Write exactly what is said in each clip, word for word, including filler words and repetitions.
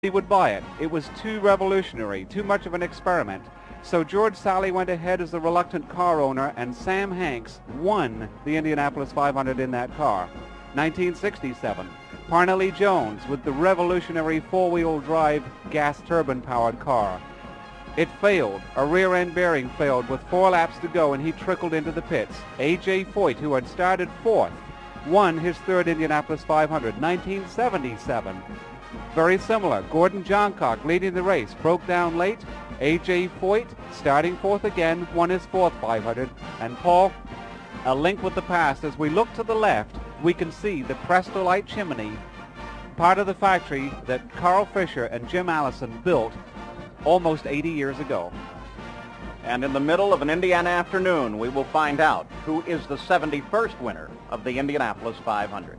he would buy it. It was too revolutionary, too much of an experiment. So George Sally went ahead as the reluctant car owner, and Sam Hanks won the Indianapolis five hundred in that car. nineteen sixty-seven, Parnelli Jones with the revolutionary four-wheel drive gas turbine-powered car. It failed. A rear-end bearing failed with four laps to go, and he trickled into the pits. A J Foyt, who had started fourth, won his third Indianapolis five hundred. nineteen seventy-seven. Very similar. Gordon Johncock leading the race, broke down late. A J Foyt, starting fourth again, won his fourth five hundred. And Paul, a link with the past. As we look to the left, we can see the Prestolite chimney, part of the factory that Carl Fisher and Jim Allison built almost eighty years ago. And in the middle of an Indiana afternoon, we will find out who is the seventy-first winner of the Indianapolis five hundred.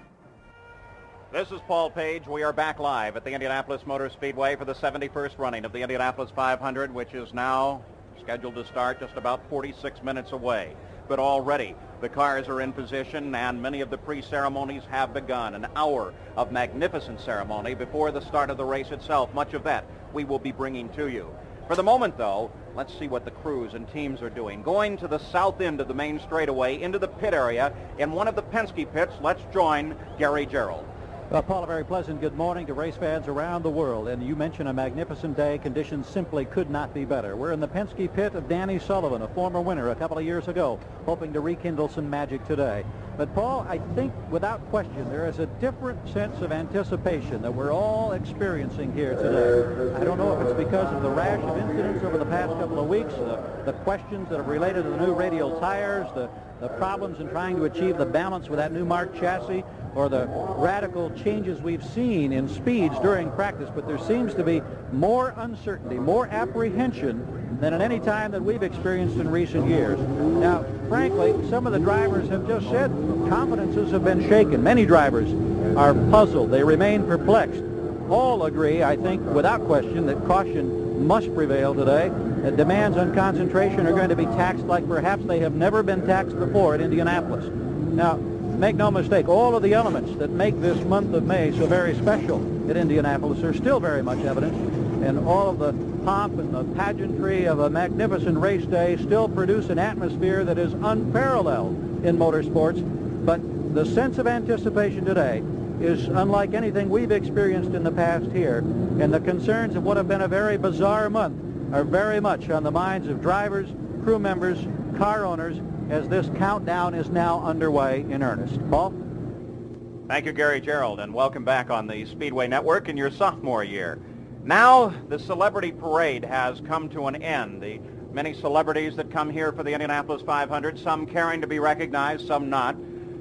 This is Paul Page. We are back live at the Indianapolis Motor Speedway for the seventy-first running of the Indianapolis five hundred, which is now scheduled to start just about forty-six minutes away. But already the cars are in position, and many of the pre-ceremonies have begun. An hour of magnificent ceremony before the start of the race itself. Much of that we will be bringing to you. For the moment, though, let's see what the crews and teams are doing. Going to the south end of the main straightaway into the pit area in one of the Penske pits, let's join Gary Gerould. Well, Paul, a very pleasant good morning to race fans around the world. And you mentioned a magnificent day. Conditions simply could not be better. We're in the Penske pit of Danny Sullivan, a former winner a couple of years ago, hoping to rekindle some magic today. But, Paul, I think without question there is a different sense of anticipation that we're all experiencing here today. I don't know if it's because of the rash of incidents over the past couple of weeks, the, the questions that have related to the new radial tires, the, the problems in trying to achieve the balance with that new Mark chassis, or the radical changes we've seen in speeds during practice, but there seems to be more uncertainty, more apprehension than at any time that we've experienced in recent years. Now, frankly, some of the drivers have just said confidences have been shaken. Many drivers are puzzled. They remain perplexed. All agree, I think, without question, that caution must prevail today. That demands on concentration are going to be taxed like perhaps they have never been taxed before at Indianapolis. Now, make no mistake, all of the elements that make this month of May so very special at Indianapolis are still very much evident, and all of the pomp and the pageantry of a magnificent race day still produce an atmosphere that is unparalleled in motorsports. But the sense of anticipation today is unlike anything we've experienced in the past here, and the concerns of what have been a very bizarre month are very much on the minds of drivers, crew members, car owners, as this countdown is now underway in earnest. Paul? Thank you, Gary Gerould, and welcome back on the Speedway Network in your sophomore year. Now, the celebrity parade has come to an end. The many celebrities that come here for the Indianapolis five hundred, some caring to be recognized, some not,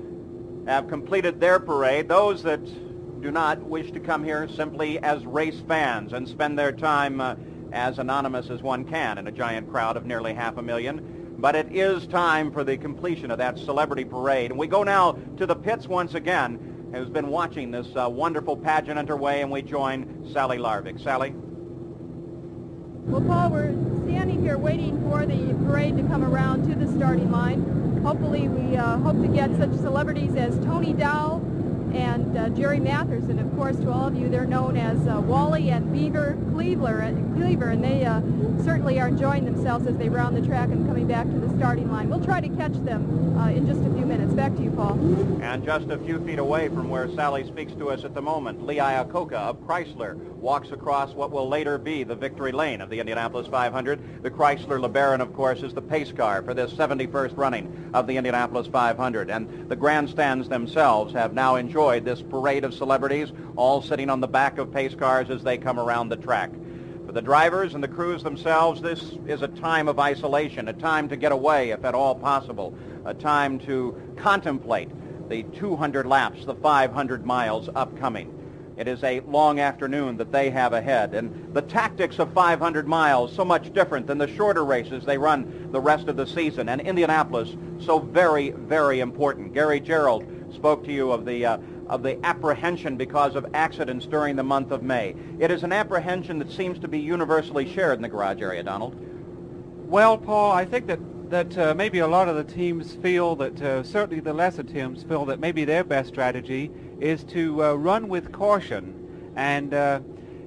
have completed their parade. Those that do not wish to come here simply as race fans and spend their time uh, as anonymous as one can in a giant crowd of nearly half a million. But it is time for the completion of that celebrity parade. And we go now to the pits once again, who's been watching this uh, wonderful pageant underway, and we join Sally Larvik. Sally? Well, Paul, we're standing here waiting for the parade to come around to the starting line. Hopefully, we uh, hope to get such celebrities as Tony Dow and uh, Jerry Matherson. Of course, to all of you, they're known as uh, Wally and Beaver Cleaver, Cleaver and they uh, certainly are enjoying themselves as they round the track and coming back to the starting line. We'll try to catch them uh, in just a few minutes. Back to you, Paul. And just a few feet away from where Sally speaks to us at the moment, Lee Iacocca of Chrysler walks across what will later be the victory lane of the Indianapolis five hundred. The Chrysler LeBaron, of course, is the pace car for this seventy-first running of the Indianapolis five hundred. And the grandstands themselves have now enjoyed this parade of celebrities, all sitting on the back of pace cars as they come around the track. For the drivers and the crews themselves, this is a time of isolation, a time to get away if at all possible, a time to contemplate the two hundred laps, the five hundred miles upcoming. It is a long afternoon that they have ahead, and the tactics of five hundred miles so much different than the shorter races they run the rest of the season, and Indianapolis so very, very important. Gary Gerould spoke to you of the uh, of the apprehension because of accidents during the month of May. It is an apprehension that seems to be universally shared in the garage area, Donald. Well, Paul, I think that that uh, maybe a lot of the teams feel that, uh, certainly the lesser teams feel that maybe their best strategy is to uh, run with caution and uh,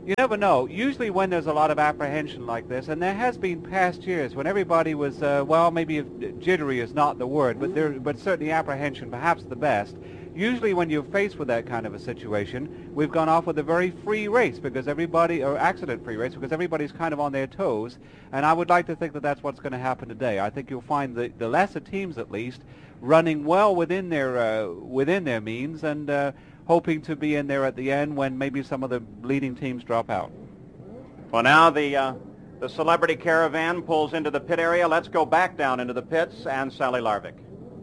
You never know. Usually when there's a lot of apprehension like this, and there has been past years when everybody was, uh, well, maybe if jittery is not the word, but there, but certainly apprehension, perhaps the best. Usually when you're faced with that kind of a situation, we've gone off with a very free race because everybody, or accident-free race, because everybody's kind of on their toes. And I would like to think that that's what's going to happen today. I think you'll find the, the lesser teams, at least, running well within their uh, within their means and uh, hoping to be in there at the end when maybe some of the leading teams drop out. Well, now the uh, the celebrity caravan pulls into the pit area. Let's go back down into the pits and Sally Larvik.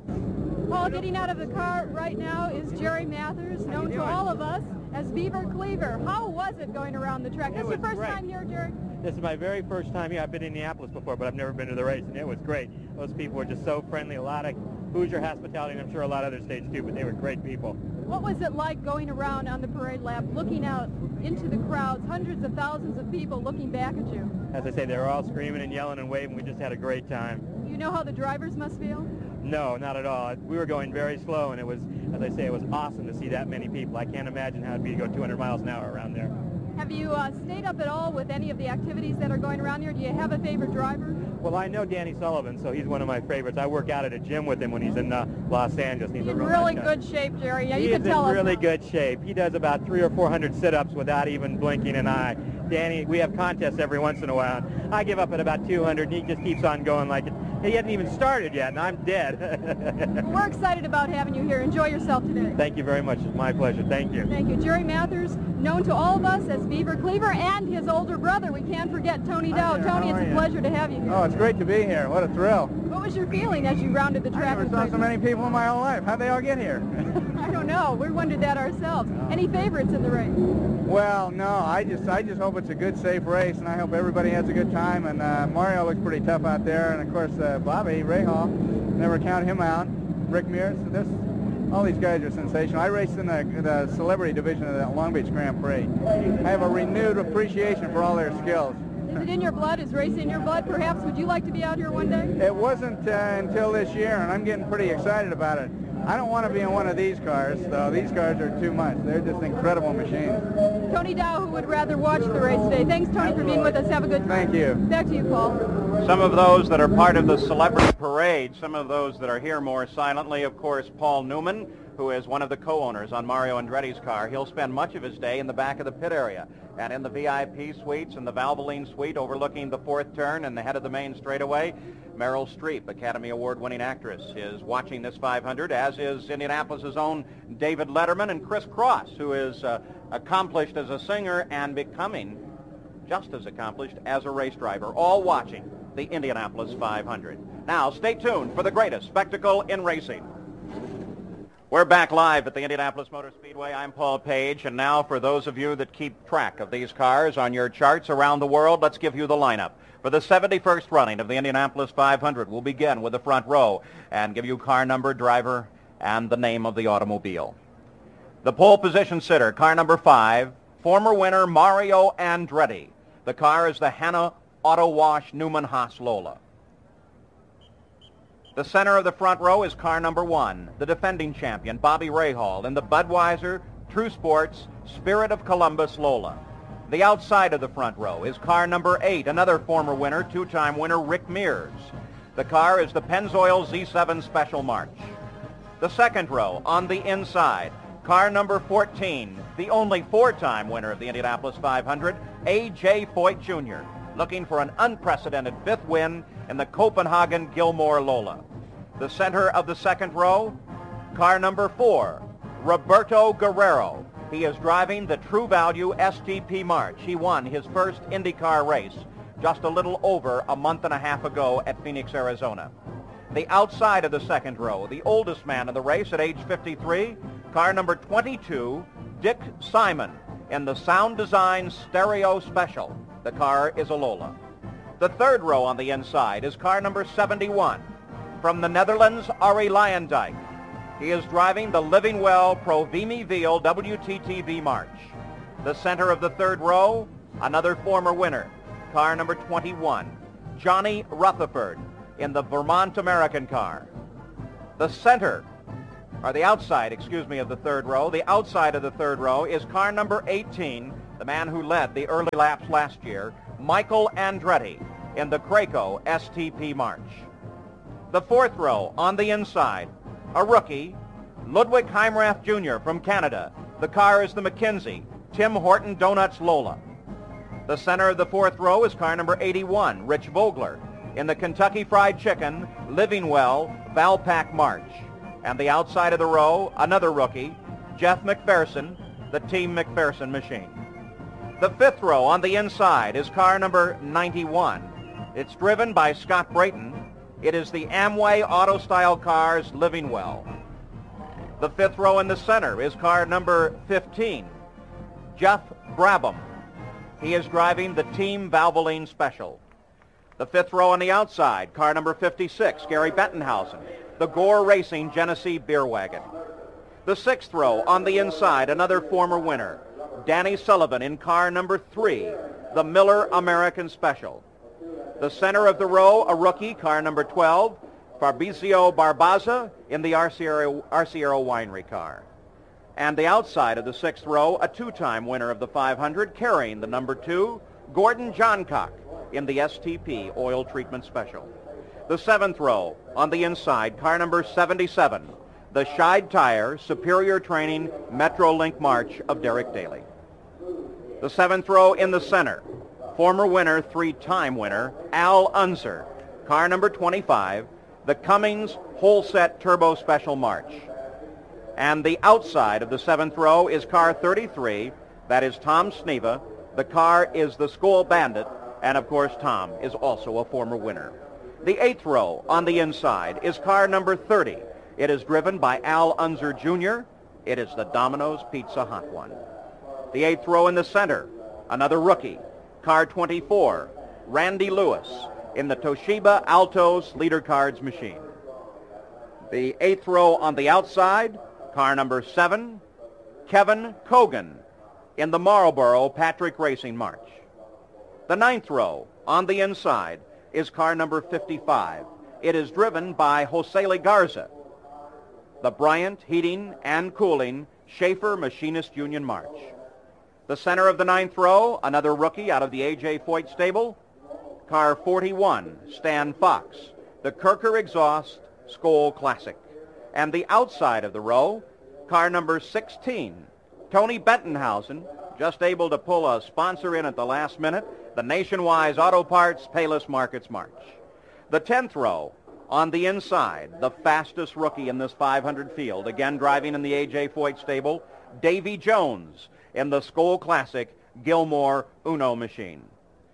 Paul, getting out of the car right now is Jerry Mathers, known to all of us as Beaver Cleaver. How was it going around the track? This is your first great. time here, Jerry? This is my very first time here. I've been in Indianapolis before, but I've never been to the race, and it was great. Those people were just so friendly. A lot of Hoosier hospitality, and I'm sure a lot of other states too, but they were great people. What was it like going around on the parade lap, looking out into the crowds, hundreds of thousands of people looking back at you? As I say, they were all screaming and yelling and waving. We just had a great time. You know how the drivers must feel? No, not at all. We were going very slow, and it was, as I say, it was awesome to see that many people. I can't imagine how it'd be to go two hundred miles an hour around there. Have you uh, stayed up at all with any of the activities that are going around here? Do you have a favorite driver? Well, I know Danny Sullivan, so he's one of my favorites. I work out at a gym with him when he's in uh, Los Angeles. He's, He's a in real really nice guy. good shape, Jerry. Yeah, he you is can tell in us really now. good shape. He does about three or four hundred sit-ups without even blinking an eye. Danny, we have contests every once in a while. I give up at about two hundred, and he just keeps on going like it. He hasn't even started yet, and I'm dead. We're excited about having you here. Enjoy yourself today. Thank you very much. It's my pleasure. Thank you. Thank you. Jerry Mathers, known to all of us as Beaver Cleaver, and his older brother. We can't forget Tony Dow. there. Tony, How it's are a you? pleasure to have you here. Oh, it's great to be here. What a thrill. What was your feeling as you rounded the I track? never with saw so Cleaver? many people in my whole life. How'd they all get here? I don't know. We wondered that ourselves. Any favorites in the race? Well, no, I just I just hope it's a good, safe race, and I hope everybody has a good time. And uh, Mario looks pretty tough out there, and of course uh, Bobby Rahal, never count him out. Rick Mears, this, all these guys are sensational. I raced in the, the celebrity division of the Long Beach Grand Prix. I have a renewed appreciation for all their skills. Is it in your blood? Is racing in your blood? Perhaps would you like to be out here one day? It wasn't uh, until this year, and I'm getting pretty excited about it. I don't want to be in one of these cars, though. These cars are too much. They're just incredible machines. Tony Dow, who would rather watch the race today. Thanks, Tony, for being with us. Have a good time. Thank you. Back to you, Paul. Some of those that are part of the celebrity parade, some of those that are here more silently, of course, Paul Newman, who is one of the co-owners on Mario Andretti's car. He'll spend much of his day in the back of the pit area and in the V I P suites and the Valvoline suite overlooking the fourth turn and the head of the main straightaway. Meryl Streep, Academy Award-winning actress, is watching this five hundred, as is Indianapolis's own David Letterman and Chris Cross, who is uh, accomplished as a singer and becoming just as accomplished as a race driver, all watching the Indianapolis five hundred. Now, stay tuned for the greatest spectacle in racing. We're back live at the Indianapolis Motor Speedway. I'm Paul Page, and now for those of you that keep track of these cars on your charts around the world, let's give you the lineup. For the seventy-first running of the Indianapolis five hundred, we'll begin with the front row and give you car number, driver, and the name of the automobile. The pole position sitter, car number five, former winner Mario Andretti. The car is the Hanna Auto Wash Newman Haas Lola. The center of the front row is car number one, the defending champion, Bobby Rahal, in the Budweiser True Sports Spirit of Columbus Lola. The outside of the front row is car number eight, another former winner, two-time winner, Rick Mears. The car is the Pennzoil Z seven Special March. The second row, on the inside, car number fourteen, the only four-time winner of the Indianapolis five hundred, A J Foyt Junior, looking for an unprecedented fifth win in the Copenhagen Gilmore Lola. The center of the second row, car number four, Roberto Guerrero. He is driving the True Value S T P March. He won his first IndyCar race just a little over a month and a half ago at Phoenix, Arizona. The outside of the second row, the oldest man in the race at age fifty-three, car number twenty-two, Dick Simon, in the Sound Design Stereo Special. The car is a Lola. The third row on the inside is car number seventy-one. From the Netherlands, Arie Luyendyk. He is driving the Living Well Pro Vimy Viel W T T V March. The center of the third row, another former winner, car number twenty-one, Johnny Rutherford, in the Vermont American car. The center, or the outside, excuse me, of the third row, the outside of the third row is car number eighteen, the man who led the early laps last year, Michael Andretti, in the Craco S T P March. The fourth row on the inside, a rookie, Ludwig Heimrath Junior from Canada. The car is the McKenzie Tim Horton Donuts Lola. The center of the fourth row is car number eighty-one, Rich Vogler, in the Kentucky Fried Chicken Living Well Valpak March. And the outside of the row, another rookie, Jeff McPherson, the Team McPherson machine. The fifth row on the inside is car number ninety-one. It's driven by Scott Brayton. It is the Amway Auto Style Cars Living Well. The fifth row in the center is car number fifteen, Jeff Brabham. He is driving the Team Valvoline Special. The fifth row on the outside, car number fifty-six, Gary Bettenhausen, the Gore Racing Genesee Beer Wagon. The sixth row on the inside, another former winner, Danny Sullivan in car number three, the Miller American Special. The center of the row, a rookie, car number twelve, Fabrizio Barbaza in the Arciero, Arciero Winery car. And the outside of the sixth row, a two-time winner of the five hundred, carrying the number two, Gordon Johncock in the S T P Oil Treatment Special. The seventh row, on the inside, car number seventy-seven, the Scheid Tire Superior Training Metrolink March of Derek Daly. The seventh row in the center, former winner, three-time winner, Al Unser, car number twenty-five, the Cummins Whole Set Turbo Special March. And the outside of the seventh row is car thirty-three, that is Tom Sneva. The car is the Skoal Bandit, and of course Tom is also a former winner. The eighth row on the inside is car number thirty. It is driven by Al Unser Junior It is the Domino's Pizza Hot One. The eighth row in the center, another rookie, car twenty-four, Randy Lewis, in the Toshiba Altos Leader Cards machine. The eighth row on the outside, car number seven, Kevin Cogan, in the Marlboro Patrick Racing March. The ninth row on the inside is car number fifty-five. It is driven by Jose Garza, the Bryant Heating and Cooling Schaefer Machinist Union March. The center of the ninth row, another rookie out of the A J Foyt stable, car forty-one, Stan Fox, the Kirker Exhaust Skoal Classic. And the outside of the row, car number sixteen, Tony Bettenhausen, just able to pull a sponsor in at the last minute, the Nationwide Auto Parts Payless Markets March. The tenth row, on the inside, the fastest rookie in this five hundred field, again driving in the A J Foyt stable, Davy Jones in the Skoal Classic Gilmore Uno machine.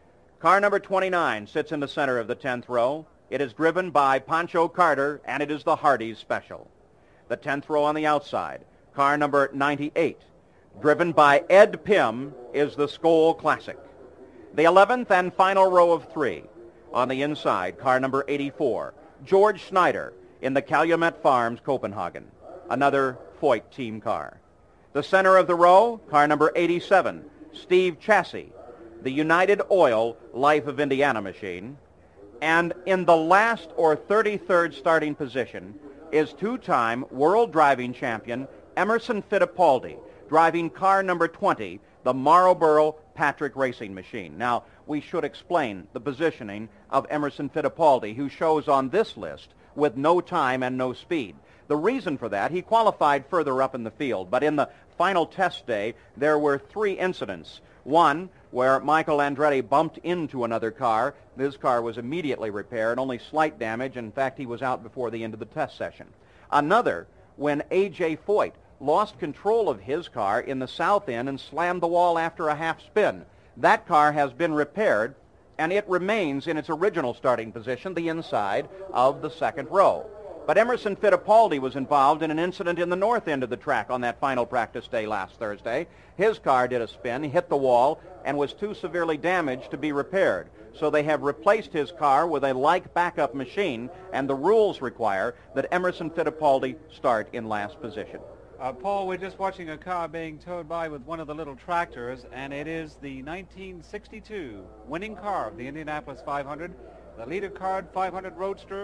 Car number twenty-nine sits in the center of the tenth row. It is driven by Pancho Carter, and it is the Hardee's Special. The tenth row on the outside, car number ninety-eight, driven by Ed Pym, is the Skoal Classic. The eleventh and final row of three, on the inside, car number eighty-four, George Snyder in the Calumet Farms Copenhagen, another Foyt team car. The center of the row, car number eighty-seven, Steve Chassis, the United Oil Life of Indiana machine. And in the last or thirty-third starting position is two-time world driving champion Emerson Fittipaldi, driving car number twenty, the Marlboro Patrick Racing machine. Now, we should explain the positioning of Emerson Fittipaldi, who shows on this list with no time and no speed. The reason for that, he qualified further up in the field, but in the final test day, there were three incidents. One, where Michael Andretti bumped into another car. His car was immediately repaired, only slight damage. In fact, he was out before the end of the test session. Another, when A J Foyt lost control of his car in the south end and slammed the wall after a half spin. That car has been repaired, and it remains in its original starting position, the inside of the second row. But Emerson Fittipaldi was involved in an incident in the north end of the track on that final practice day last Thursday. His car did a spin, he hit the wall, and was too severely damaged to be repaired. So they have replaced his car with a like backup machine, and the rules require that Emerson Fittipaldi start in last position. Uh, Paul, we're just watching a car being towed by with one of the little tractors, and it is the nineteen sixty-two winning car of the Indianapolis five hundred, the Leader Card five hundred Roadster,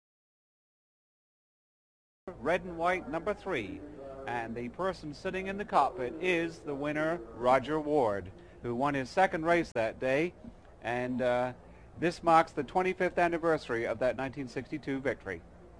red and white, number three. And the person sitting in the cockpit is the winner, Roger Ward. who won his second race that day. And uh, this marks the twenty-fifth anniversary of that nineteen sixty-two victory.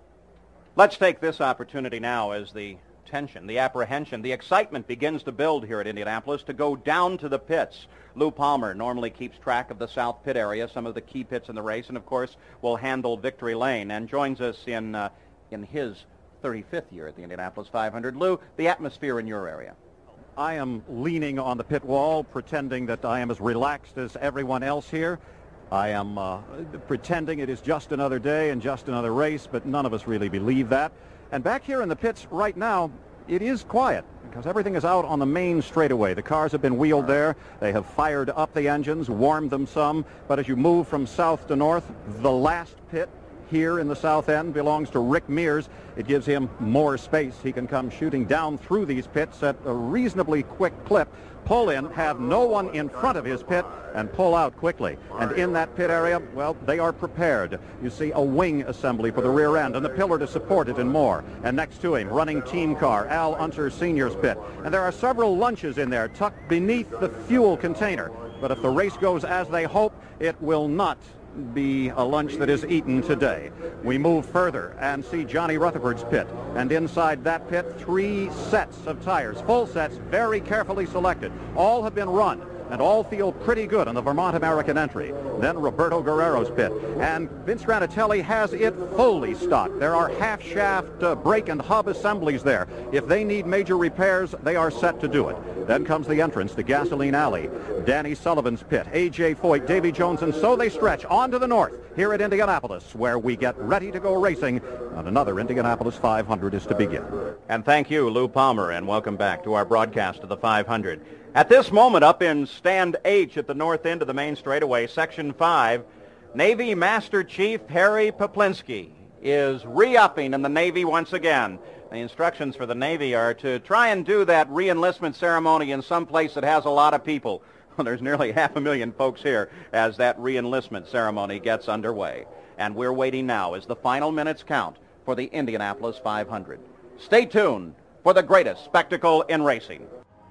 Let's take this opportunity now as the tension, the apprehension, the excitement begins to build here at Indianapolis to go down to the pits. Lou Palmer normally keeps track of the South Pit area, some of the key pits in the race, and of course will handle Victory Lane, and joins us in uh, in his thirty-fifth year at the Indianapolis five hundred. Lou, the atmosphere in your area. I am leaning on the pit wall, pretending that I am as relaxed as everyone else here. I am uh, pretending it is just another day and just another race, but none of us really believe that. And back here in the pits right now, it is quiet because everything is out on the main straightaway. The cars have been wheeled there. They have fired up the engines, warmed them some. But as you move from south to north, the last pit here in the south end belongs to Rick Mears. It gives him more space. He can come shooting down through these pits at a reasonably quick clip, pull in, have no one in front of his pit, and pull out quickly. And in that pit area, well, they are prepared. You see a wing assembly for the rear end and the pillar to support it and more. And next to him, running team car, Al Unser Senior's pit. And there are several lunches in there tucked beneath the fuel container. But if the race goes as they hope, it will not be a lunch that is eaten today. We move further and see Johnny Rutherford's pit, and inside that pit, three sets of tires, full sets, very carefully selected. All have been run, and all feel pretty good on the Vermont American entry. Then Roberto Guerrero's pit, and Vince Granatelli has it fully stocked. There are half-shaft uh, brake and hub assemblies there. If they need major repairs, they are set to do it. Then comes the entrance to Gasoline Alley, Danny Sullivan's pit, A J Foyt, Davy Jones, and so they stretch on to the north here at Indianapolis, where we get ready to go racing, and another Indianapolis five hundred is to begin. And thank you, Lou Palmer, and welcome back to our broadcast of the five hundred. At this moment, up in Stand H at the north end of the main straightaway, Section five, Navy Master Chief Harry Poplinski is re-upping in the Navy once again. The instructions for the Navy are to try and do that re-enlistment ceremony in some place that has a lot of people. Well, there's nearly half a million folks here as that re-enlistment ceremony gets underway. And we're waiting now as the final minutes count for the Indianapolis five hundred. Stay tuned for the greatest spectacle in racing.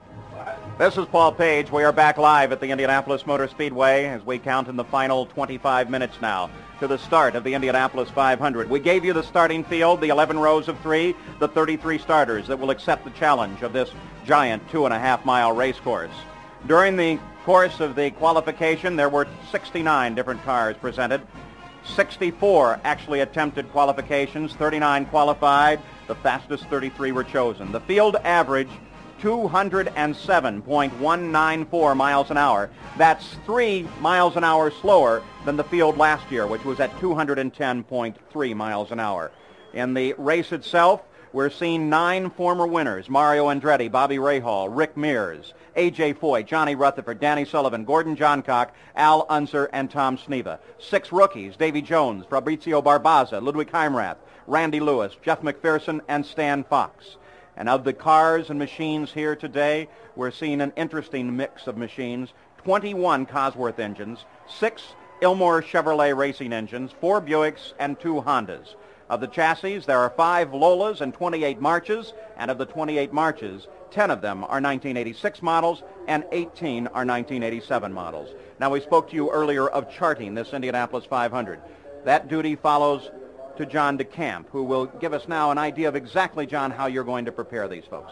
This is Paul Page. We are back live at the Indianapolis Motor Speedway as we count in the final twenty-five minutes now to the start of the Indianapolis five hundred. We gave you the starting field, the eleven rows of three, the thirty-three starters that will accept the challenge of this giant two and a half mile race course. During the course of the qualification, there were sixty-nine different cars presented. sixty-four actually attempted qualifications, thirty-nine qualified. The fastest thirty-three were chosen. The field average two hundred seven point one nine four miles an hour. That's three miles an hour slower than the field last year, which was at two hundred ten point three miles an hour. In the race itself, we're seeing nine former winners: Mario Andretti, Bobby Rahal, Rick Mears, A J Foyt, Johnny Rutherford, Danny Sullivan, Gordon Johncock, Al Unser, and Tom Sneva. Six rookies: Davy Jones, Fabrizio Barbaza, Ludwig Heimrath, Randy Lewis, Jeff McPherson, and Stan Fox. And of the cars and machines here today, we're seeing an interesting mix of machines: twenty-one Cosworth engines, six Ilmor Chevrolet racing engines, four Buicks, and two Hondas. Of the chassis, there are five Lolas and twenty-eight Marches, and of the twenty-eight Marches, ten of them are nineteen eighty-six models, and eighteen are nineteen eighty-seven models. Now, we spoke to you earlier of charting this Indianapolis five hundred. That duty follows to John DeCamp, who will give us now an idea of exactly, John, how you're going to prepare these folks.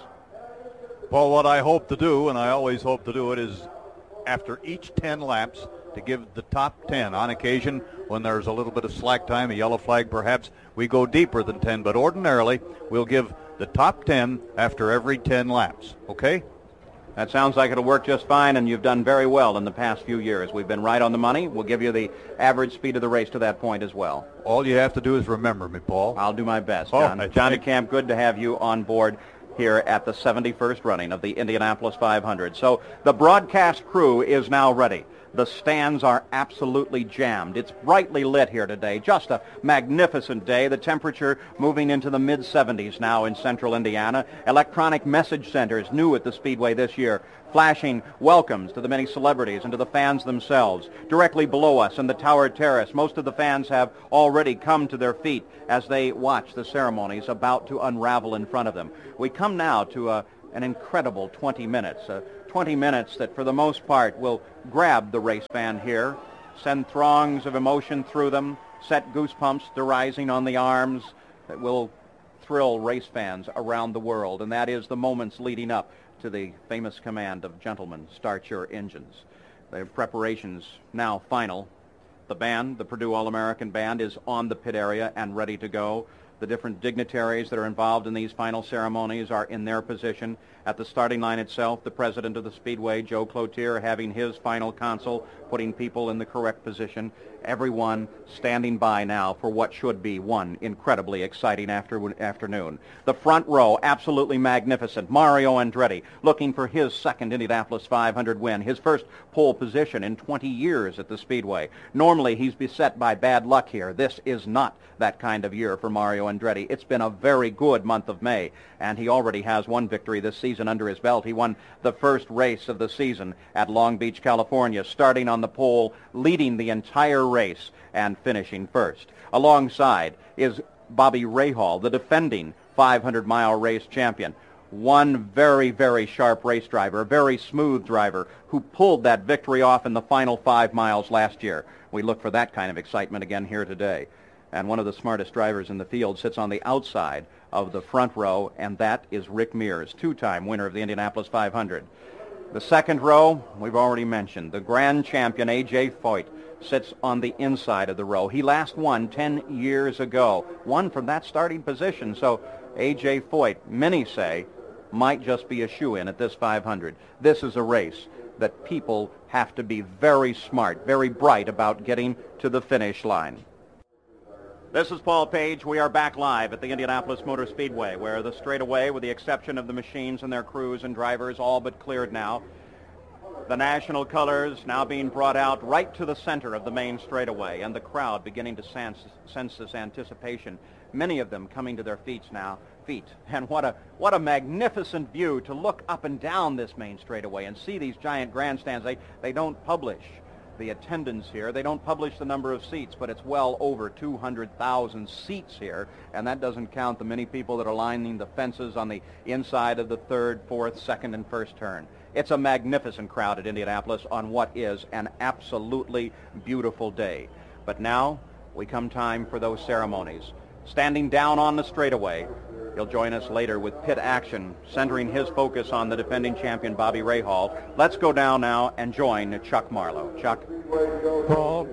Well, what I hope to do, and I always hope to do it, is after each ten laps to give the top ten. On occasion, when there's a little bit of slack time, a yellow flag perhaps, we go deeper than ten, but ordinarily we'll give the top ten after every ten laps, okay? That sounds like it'll work just fine, and you've done very well in the past few years. We've been right on the money. We'll give you the average speed of the race to that point as well. All you have to do is remember me, Paul. I'll do my best, Oh, John. I John think- DeCamp, good to have you on board here at the seventy-first running of the Indianapolis five hundred. So the broadcast crew is now ready. The stands are absolutely jammed. It's brightly lit here today. Just a magnificent day. The temperature moving into the mid seventies now in central Indiana. Electronic message centers new at the Speedway this year, flashing welcomes to the many celebrities and to the fans themselves. Directly below us in the Tower Terrace, most of the fans have already come to their feet as they watch the ceremonies about to unravel in front of them. We come now to a an incredible twenty minutes, uh, twenty minutes that for the most part will grab the race fan here, send throngs of emotion through them, set goosebumps to rising on the arms that will thrill race fans around the world. And that is the moments leading up to the famous command of "Gentlemen, start your engines." The preparations now final. The band, the Purdue All-American Band, is on the pit area and ready to go. The different dignitaries that are involved in these final ceremonies are in their position. At the starting line itself, the president of the Speedway, Joe Cloutier, having his final console, putting people in the correct position. Everyone standing by now for what should be one incredibly exciting after- afternoon. The front row, absolutely magnificent. Mario Andretti looking for his second Indianapolis five hundred win, his first pole position in twenty years at the Speedway. Normally, he's beset by bad luck here. This is not that kind of year for Mario Andretti. It's been a very good month of May, and he already has one victory this season under his belt. He won the first race of the season at Long Beach, California, starting on the pole, leading the entire race, and finishing first. Alongside is Bobby Rahal, the defending five hundred mile race champion. One very, very sharp race driver, a very smooth driver, who pulled that victory off in the final five miles last year. We look for that kind of excitement again here today. And one of the smartest drivers in the field sits on the outside of the front row, and that is Rick Mears, two-time winner of the Indianapolis five hundred. The second row, we've already mentioned. The grand champion, A J Foyt, sits on the inside of the row. He last won ten years ago, won from that starting position. So A J Foyt, many say, might just be a shoe-in at this five hundred. This is a race that people have to be very smart, very bright about getting to the finish line. This is Paul Page. We are back live at the Indianapolis Motor Speedway, where the straightaway, with the exception of the machines and their crews and drivers, all but cleared now. The national colors now being brought out right to the center of the main straightaway, and the crowd beginning to sense, sense this anticipation. Many of them coming to their feet now. Feet. And what a what a magnificent view to look up and down this main straightaway and see these giant grandstands. They they don't publish the attendance here. They don't publish the number of seats, but it's well over two hundred thousand seats here, and that doesn't count the many people that are lining the fences on the inside of the third, fourth, second, and first turn. It's a magnificent crowd at Indianapolis on what is an absolutely beautiful day. But now we come time for those ceremonies. Standing down on the straightaway, he'll join us later with pit action, centering his focus on the defending champion, Bobby Rahal. Let's go down now and join Chuck Marlowe. Chuck? Paul,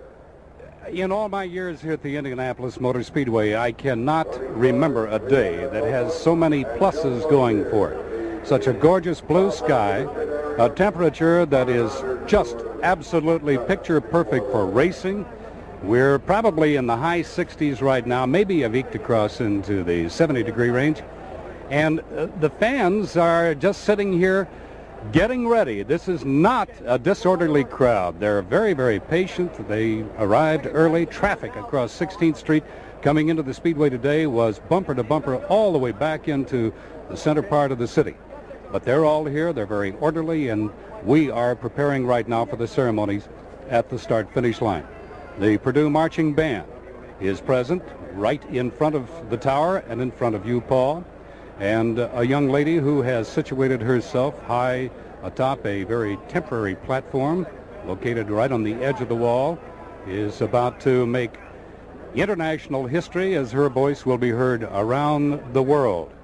in all my years here at the Indianapolis Motor Speedway, I cannot remember a day that has so many pluses going for it. Such a gorgeous blue sky, a temperature that is just absolutely picture perfect for racing. We're probably in the high sixties right now, maybe have eked across into the seventy degree range. And uh, the fans are just sitting here getting ready. This is not a disorderly crowd. They're very, very patient. They arrived early. Traffic across sixteenth street coming into the Speedway today was bumper to bumper all the way back into the center part of the city. But they're all here. They're very orderly, and we are preparing right now for the ceremonies at the start-finish line. The Purdue Marching Band is present right in front of the tower and in front of you, Paul. And uh, a young lady who has situated herself high atop a very temporary platform located right on the edge of the wall is about to make international history as her voice will be heard around the world.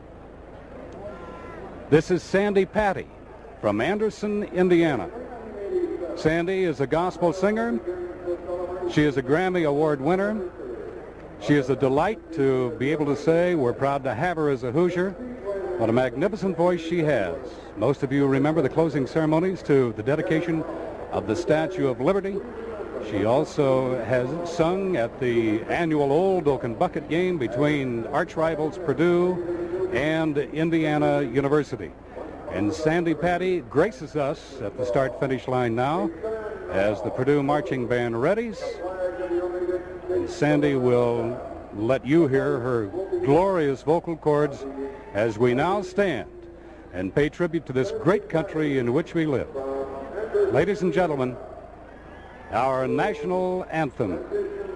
This is Sandi Patty from Anderson, Indiana. Sandi is a gospel singer. She is a Grammy Award winner. She is a delight to be able to say we're proud to have her as a Hoosier. What a magnificent voice she has. Most of you remember the closing ceremonies to the dedication of the Statue of Liberty. She also has sung at the annual Old Oaken Bucket game between arch rivals Purdue and Indiana University. And Sandi Patty graces us at the start-finish line now as the Purdue Marching Band readies. And Sandi will let you hear her glorious vocal cords as we now stand and pay tribute to this great country in which we live. Ladies and gentlemen, our national anthem.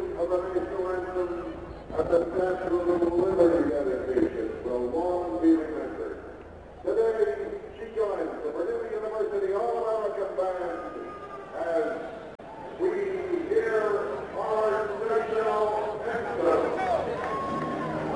At the Statue of Liberty dedication, so long be the